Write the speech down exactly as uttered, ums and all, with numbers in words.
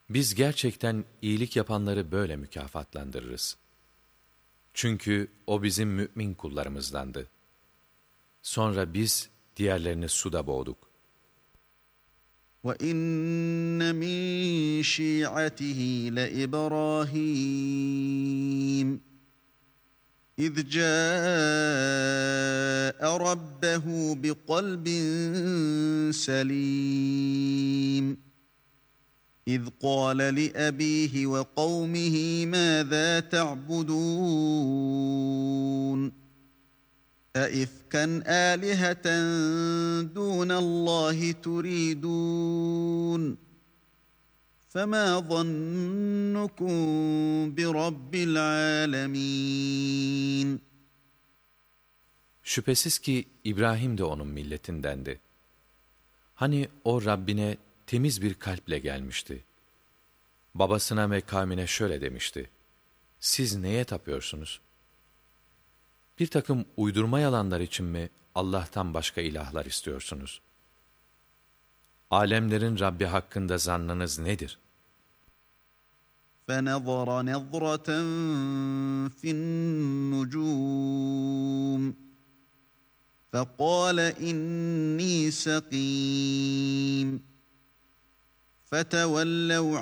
Biz gerçekten iyilik yapanları böyle mükafatlandırırız. Çünkü o bizim mümin kullarımızdandı. Sonra biz diğerlerini suda boğduk. وَإِنَّ مِنْ شِيعَتِهِ لَإِبْرَاهِيمَ إِذْ جَاءَ رَبَّهُ بِقَلْبٍ سَلِيمٍ إِذْ قَالَ لِأَبِيهِ وَقَوْمِهِ مَاذَا تَعْبُدُونَ أَئِفْكًا آلِهَةً دُونَ اللّٰهِ تُرِيدُونَ فَمَا ظَنُّكُمْ بِرَبِّ الْعَالَمِينَ Şüphesiz ki İbrahim de onun milletindendi. Hani o Rabbine temiz bir kalple gelmişti. Babasına ve kavmine şöyle demişti: Siz neye tapıyorsunuz? Bir takım uydurma yalanlar için mi Allah'tan başka ilahlar istiyorsunuz? Alemlerin Rabbi hakkında zannınız nedir? فَنَظَرَ نَظْرَةً فِي النُّجُومِ فَقَالَ إِنِّي سَقِيمٌ فَتَوَلَّوْا